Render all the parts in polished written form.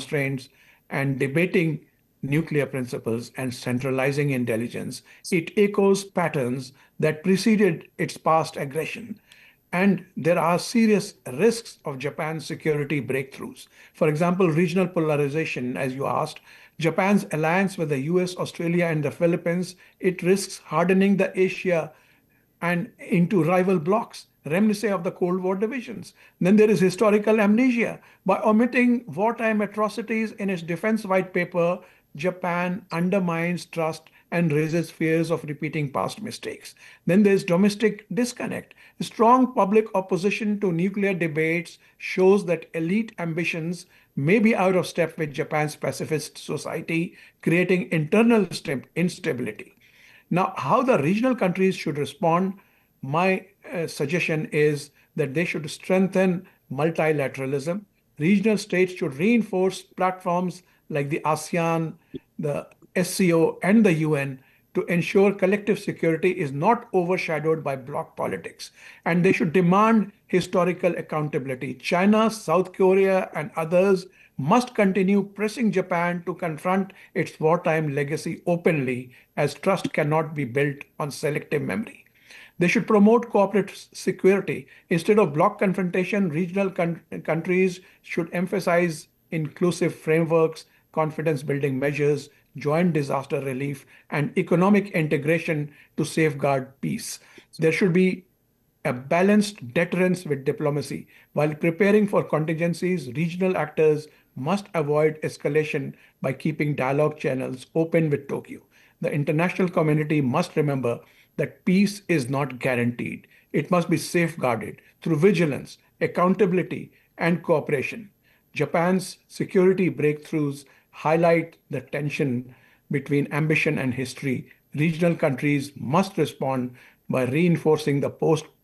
constraints and debating nuclear principles and centralizing intelligence, it echoes patterns that preceded its past aggression. And there are serious risks of Japan's security breakthroughs. For example, regional polarization, as you asked, Japan's alliance with the US, Australia, and the Philippines, it risks hardening the Asia and into rival blocs, reminiscent of the Cold War divisions. Then there is historical amnesia. By omitting wartime atrocities in its defense white paper, Japan undermines trust and raises fears of repeating past mistakes. Then there's domestic disconnect. Strong public opposition to nuclear debates shows that elite ambitions may be out of step with Japan's pacifist society, creating internal instability. Now, how the regional countries should respond, my suggestion is that they should strengthen multilateralism. Regional states should reinforce platforms like the ASEAN, the SCO, and the UN to ensure collective security is not overshadowed by bloc politics. And they should demand historical accountability. China, South Korea, and others must continue pressing Japan to confront its wartime legacy openly, as trust cannot be built on selective memory. They should promote cooperative security. Instead of bloc confrontation, regional countries should emphasize inclusive frameworks, confidence building measures, joint disaster relief, and economic integration to safeguard peace. There should be a balanced deterrence with diplomacy. While preparing for contingencies, regional actors must avoid escalation by keeping dialogue channels open with Tokyo. The international community must remember that peace is not guaranteed. It must be safeguarded through vigilance, accountability, and cooperation. Japan's security breakthroughs highlight the tension between ambition and history. Regional countries must respond by reinforcing the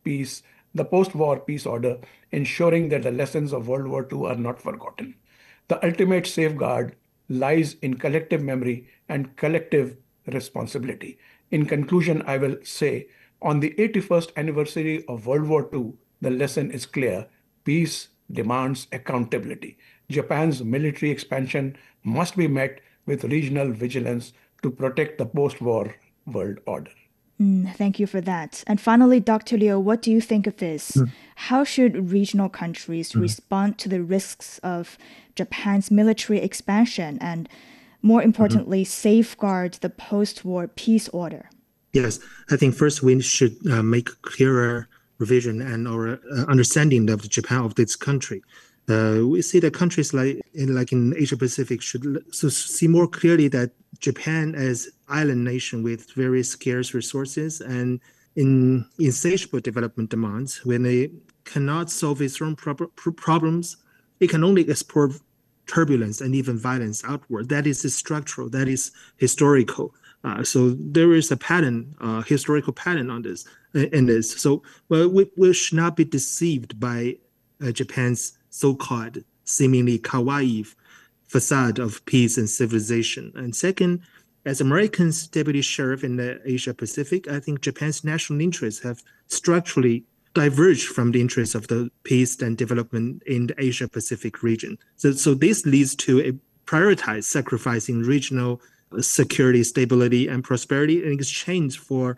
post-war peace order, ensuring that the lessons of World War II are not forgotten. The ultimate safeguard lies in collective memory and collective responsibility. In conclusion, I will say, on the 81st anniversary of World War II, the lesson is clear. Peace demands accountability. Japan's military expansion must be met with regional vigilance to protect the post-war world order. Thank you for that. And finally, Dr. Liu, what do you think of this? How should regional countries respond to the risks of Japan's military expansion and, more importantly, safeguard the post-war peace order? Yes, I think first we should make clearer revision and or understanding of Japan, of this country. We see that countries like in Asia Pacific should see more clearly that Japan as island nation with very scarce resources and insatiable development demands, when they cannot solve its own problems, it can only export turbulence and even violence outward. That is structural, that is historical. So there is a pattern, historical pattern on this. In this. So we should not be deceived by Japan's so-called seemingly kawaii facade of peace and civilization. And second, as America's deputy sheriff in the Asia Pacific, I think Japan's national interests have structurally diverged from the interests of the peace and development in the Asia Pacific region. So this leads to a prioritized sacrificing regional security, stability, and prosperity in exchange for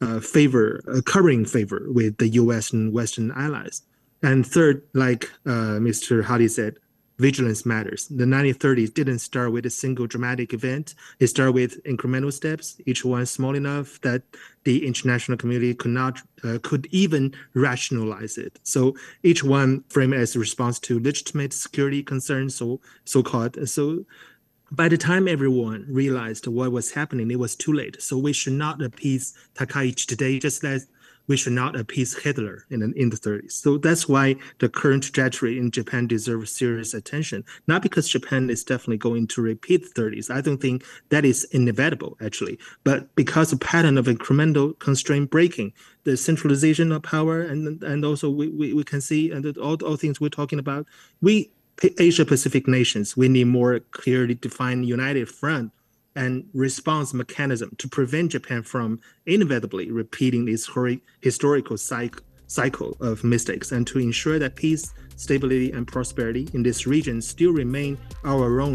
covering favor with the US and Western allies. And third, like Mr. Hadi said, vigilance matters. The 1930s didn't start with a single dramatic event. It started with incremental steps, each one small enough that the international community could even rationalize it. So each one framed as a response to legitimate security concerns, so-called. So by the time everyone realized what was happening, it was too late. So we should not appease Takaichi today, just as we should not appease Hitler in the 30s. So that's why the current trajectory in Japan deserves serious attention. Not because Japan is definitely going to repeat the 30s. I don't think that is inevitable, actually. But because the pattern of incremental constraint breaking, the centralization of power, and also we can see, and all things we're talking about, we Asia-Pacific nations, we need more clearly defined united front and response mechanism to prevent Japan from inevitably repeating its historical cycle of mistakes, and to ensure that peace, stability, and prosperity in this region still remain our own